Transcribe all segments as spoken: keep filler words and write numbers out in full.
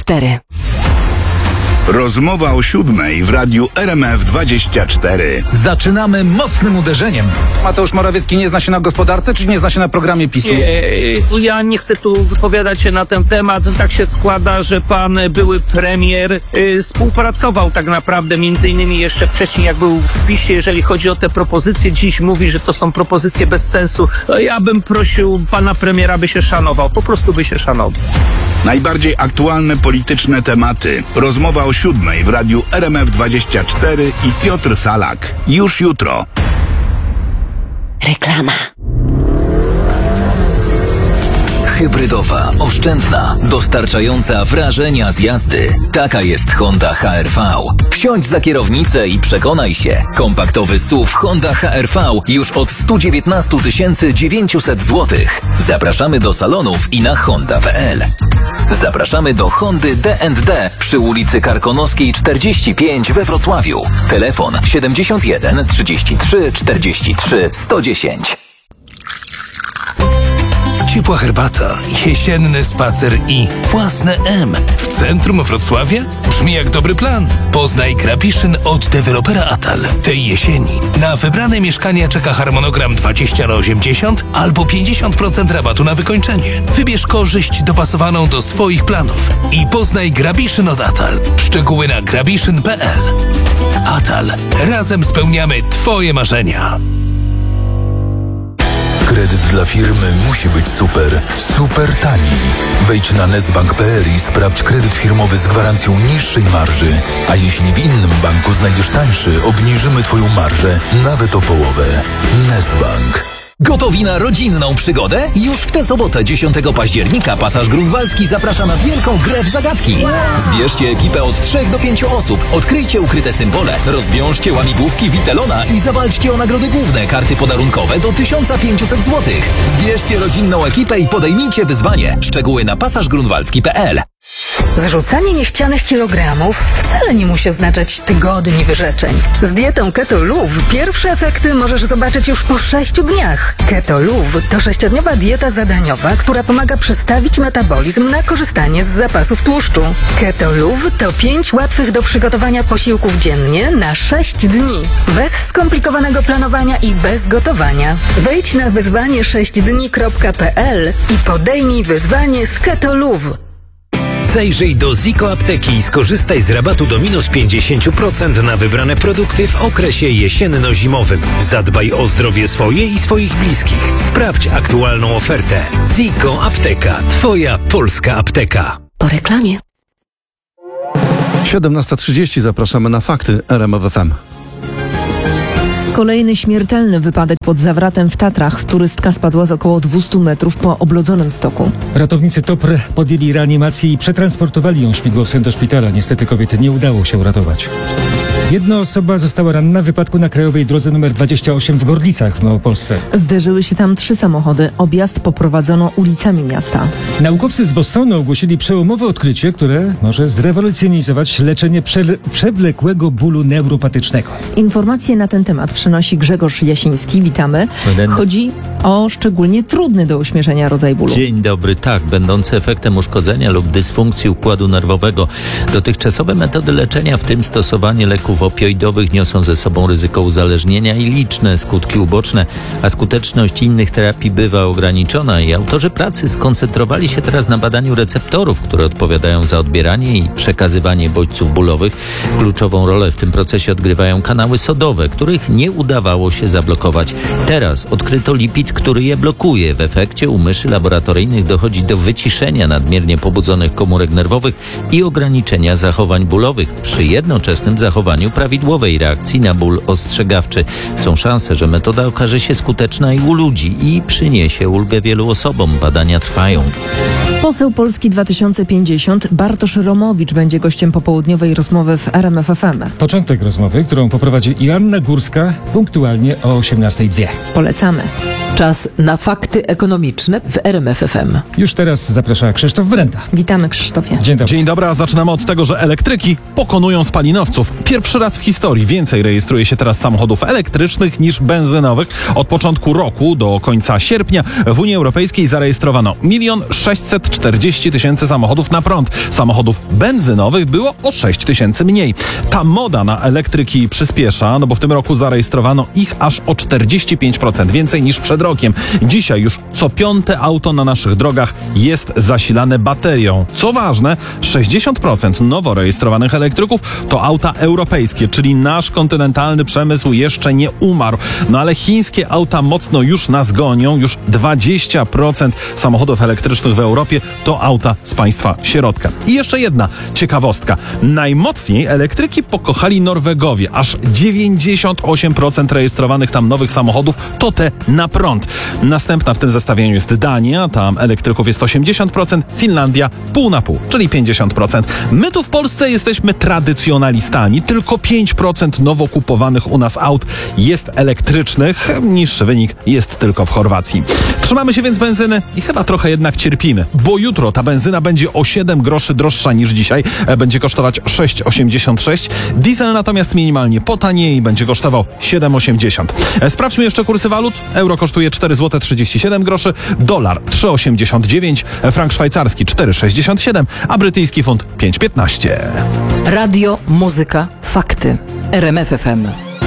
cztery. Rozmowa o siódmej w radiu R M F dwadzieścia cztery. Zaczynamy mocnym uderzeniem. Mateusz Morawiecki nie zna się na gospodarce, czy nie zna się na programie PiSu? Nie, ja nie chcę tu wypowiadać się na ten temat. Tak się składa, że pan były premier y, współpracował tak naprawdę między innymi jeszcze wcześniej, jak był w PiSie, jeżeli chodzi o te propozycje. Dziś mówi, że to są propozycje bez sensu. Ja bym prosił pana premiera, by się szanował. Po prostu by się szanował. Najbardziej aktualne polityczne tematy. Rozmowa o siódmej w radiu R M F dwadzieścia cztery i Piotr Salak. Już jutro. Reklama. Hybrydowa, oszczędna, dostarczająca wrażenia z jazdy. Taka jest Honda H R V. Wsiądź za kierownicę i przekonaj się. Kompaktowy S U V Honda H R V już od sto dziewiętnaście tysięcy dziewięćset złotych. Zapraszamy do salonów i na honda kropka p l. Zapraszamy do Hondy D and D przy ulicy Karkonoskiej czterdzieści pięć we Wrocławiu. Telefon siedemdziesiąt jeden trzydzieści trzy czterdzieści trzy sto dziesięć. Ciepła herbata, jesienny spacer i własne M w centrum Wrocławia? Brzmi jak dobry plan. Poznaj Grabiszyn od dewelopera Atal. Tej jesieni na wybrane mieszkania czeka harmonogram dwadzieścia na osiemdziesiąt albo pięćdziesiąt procent rabatu na wykończenie. Wybierz korzyść dopasowaną do swoich planów i poznaj Grabiszyn od Atal. Szczegóły na grabiszyn kropka p l. Atal. Razem spełniamy Twoje marzenia. Kredyt dla firmy musi być super, super tani. Wejdź na nestbank kropka p l i sprawdź kredyt firmowy z gwarancją niższej marży. A jeśli w innym banku znajdziesz tańszy, obniżymy Twoją marżę nawet o połowę. Nestbank. Gotowi na rodzinną przygodę? Już w tę sobotę, dziesiątego października, Pasaż Grunwaldzki zaprasza na wielką grę w zagadki. Zbierzcie ekipę od trzech do pięciu osób, odkryjcie ukryte symbole, rozwiążcie łamigłówki Witelona i zawalczcie o nagrody główne, karty podarunkowe do tysiąc pięćset złotych. Zbierzcie rodzinną ekipę i podejmijcie wyzwanie. Szczegóły na pasaż grunwaldzki kropka p l. Zrzucanie niechcianych kilogramów wcale nie musi oznaczać tygodni wyrzeczeń. Z dietą Keto Luv pierwsze efekty możesz zobaczyć już po sześciu dniach. Keto Luv to sześciodniowa dieta zadaniowa, która pomaga przestawić metabolizm na korzystanie z zapasów tłuszczu. Keto Luv to pięć łatwych do przygotowania posiłków dziennie na sześć dni. Bez skomplikowanego planowania i bez gotowania. Wejdź na wyzwanie sześć dni kropka p l i podejmij wyzwanie z Keto Luv. Zajrzyj do Ziko Apteki i skorzystaj z rabatu do minus pięćdziesiąt procent na wybrane produkty w okresie jesienno-zimowym. Zadbaj o zdrowie swoje i swoich bliskich. Sprawdź aktualną ofertę. Ziko Apteka. Twoja polska apteka. Po reklamie. siedemnasta trzydzieści zapraszamy na fakty R M F F M. Kolejny śmiertelny wypadek pod Zawratem w Tatrach. Turystka spadła z około dwieście metrów po oblodzonym stoku. Ratownicy T O P R podjęli reanimację i przetransportowali ją śmigłowcem do szpitala. Niestety kobiety nie udało się uratować. Jedna osoba została ranna w wypadku na krajowej drodze nr dwadzieścia osiem w Gorlicach w Małopolsce. Zderzyły się tam trzy samochody. Objazd poprowadzono ulicami miasta. Naukowcy z Bostonu ogłosili przełomowe odkrycie, które może zrewolucjonizować leczenie prze- przewlekłego bólu neuropatycznego. Informacje na ten temat przynosi Grzegorz Jasiński. Witamy. Chodzi o szczególnie trudny do uśmierzenia rodzaj bólu. Dzień dobry. Tak, będący efektem uszkodzenia lub dysfunkcji układu nerwowego. Dotychczasowe metody leczenia, w tym stosowanie leków opioidowych, niosą ze sobą ryzyko uzależnienia i liczne skutki uboczne, a skuteczność innych terapii bywa ograniczona i autorzy pracy skoncentrowali się teraz na badaniu receptorów, które odpowiadają za odbieranie i przekazywanie bodźców bólowych. Kluczową rolę w tym procesie odgrywają kanały sodowe, których nie udawało się zablokować. Teraz odkryto lipid, który je blokuje. W efekcie u myszy laboratoryjnych dochodzi do wyciszenia nadmiernie pobudzonych komórek nerwowych i ograniczenia zachowań bólowych przy jednoczesnym zachowaniu prawidłowej reakcji na ból ostrzegawczy. Są szanse, że metoda okaże się skuteczna i u ludzi i przyniesie ulgę wielu osobom. Badania trwają. Poseł Polski dwa tysiące pięćdziesiąt Bartosz Romowicz będzie gościem popołudniowej rozmowy w R M F F M. Początek rozmowy, którą poprowadzi Joanna Górska punktualnie o osiemnastej zero dwa. Polecamy. Czas na fakty ekonomiczne w R M F F M. Już teraz zaprasza Krzysztof Brenda. Witamy, Krzysztofie. Dzień dobry. Dzień dobry, a zaczynamy od tego, że elektryki pokonują spalinowców. Pierwszy raz w historii więcej rejestruje się teraz samochodów elektrycznych niż benzynowych. Od początku roku do końca sierpnia w Unii Europejskiej zarejestrowano milion sześćset czterdzieści tysięcy samochodów na prąd. Samochodów benzynowych było o sześć tysięcy mniej. Ta moda na elektryki przyspiesza, no bo w tym roku zarejestrowano ich aż o czterdzieści pięć procent więcej niż przed rokiem. Dzisiaj już co piąte auto na naszych drogach jest zasilane baterią. Co ważne, sześćdziesiąt procent nowo rejestrowanych elektryków to auta europejskie, czyli nasz kontynentalny przemysł jeszcze nie umarł. No ale chińskie auta mocno już nas gonią. Już dwadzieścia procent samochodów elektrycznych w Europie to auta z państwa środka. I jeszcze jedna ciekawostka. Najmocniej elektryki pokochali Norwegowie. Aż dziewięćdziesiąt osiem procent rejestrowanych tam nowych samochodów to te na prąd. Następna w tym zestawieniu jest Dania, tam elektryków jest osiemdziesiąt procent, Finlandia pół na pół, czyli pięćdziesiąt procent. My tu w Polsce jesteśmy tradycjonalistami, tylko pięć procent nowo kupowanych u nas aut jest elektrycznych, niższy wynik jest tylko w Chorwacji. Trzymamy się więc benzyny i chyba trochę jednak cierpimy, bo jutro ta benzyna będzie o siedem groszy droższa niż dzisiaj, będzie kosztować sześć osiemdziesiąt sześć, diesel natomiast minimalnie potanieje i będzie kosztował siedem osiemdziesiąt. Sprawdźmy jeszcze kursy walut. Euro kosztuje cztery złote trzydzieści siedem groszy, dolar trzy osiemdziesiąt dziewięć, frank szwajcarski cztery sześćdziesiąt siedem, a brytyjski funt pięć piętnaście. Radio, muzyka, fakty. R M F F M.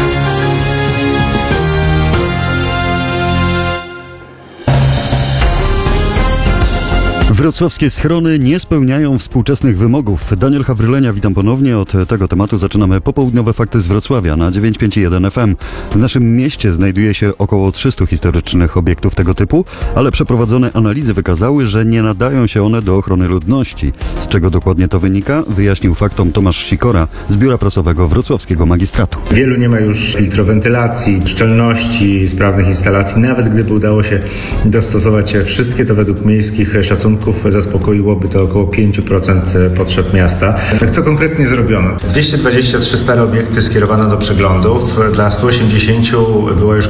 Wrocławskie schrony nie spełniają współczesnych wymogów. Daniel Hawrylenia, witam ponownie. Od tego tematu zaczynamy popołudniowe fakty z Wrocławia na dziewięć pięć jeden F M. W naszym mieście znajduje się około trzystu historycznych obiektów tego typu, ale przeprowadzone analizy wykazały, że nie nadają się one do ochrony ludności. Z czego dokładnie to wynika, wyjaśnił faktom Tomasz Sikora z Biura Prasowego Wrocławskiego Magistratu. Wielu nie ma już filtrowentylacji, szczelności, sprawnych instalacji. Nawet gdyby udało się dostosować wszystkie, to według miejskich szacunków zaspokoiłoby to około pięć procent potrzeb miasta. Co konkretnie zrobiono? dwieście dwadzieścia trzy stare obiekty skierowano do przeglądów. Dla stu osiemdziesięciu była już